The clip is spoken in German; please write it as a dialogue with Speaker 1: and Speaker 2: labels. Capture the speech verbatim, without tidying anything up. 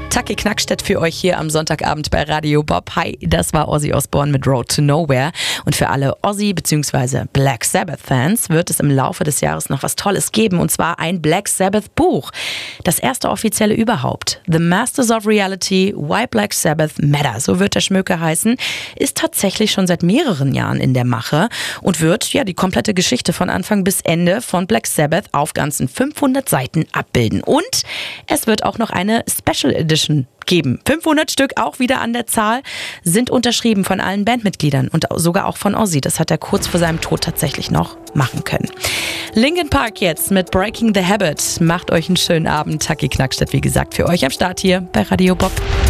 Speaker 1: Taki Knackstedt für euch hier am Sonntagabend bei Radio Bob. Hi, das war Ozzy Osbourne mit Road to Nowhere. Und für alle Ozzy bzw. Black Sabbath Fans wird es im Laufe des Jahres noch was Tolles geben. Und zwar ein Black Sabbath Buch. Das erste offizielle überhaupt. The Masters of Reality, Why Black Sabbath Matter. So wird der Schmöker heißen. Ist tatsächlich schon seit mehreren Jahren in der Mache. Und wird ja die komplette Geschichte von Anfang bis Ende von Black Sabbath auf ganzen fünfhundert Seiten abbilden. Und es wird auch noch eine Special Edition geben. fünfhundert Stück, auch wieder an der Zahl, sind unterschrieben von allen Bandmitgliedern und sogar auch von Ozzy. Das hat er kurz vor seinem Tod tatsächlich noch machen können. Linkin Park jetzt mit Breaking the Habit. Macht euch einen schönen Abend. Taki Knackstedt, wie gesagt, für euch am Start hier bei Radio Bob.